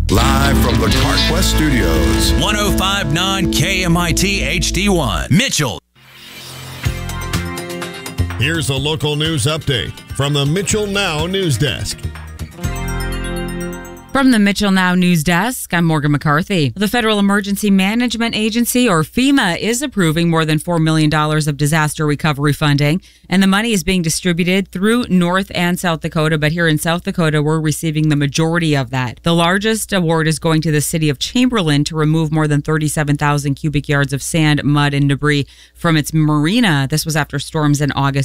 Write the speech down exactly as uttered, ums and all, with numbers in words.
Live from the CarQuest Studios. one oh five point nine K M I T H D one. Mitchell. Here's a local news update from the Mitchell Now News Desk. From the Mitchell Now News Desk, I'm Morgan McCarthy. The Federal Emergency Management Agency, or FEMA, is approving more than four million dollars of disaster recovery funding, and the money is being distributed through North and South Dakota, but here in South Dakota, we're receiving the majority of that. The largest award is going to the city of Chamberlain to remove more than thirty-seven thousand cubic yards of sand, mud, and debris from its marina. This was after storms in August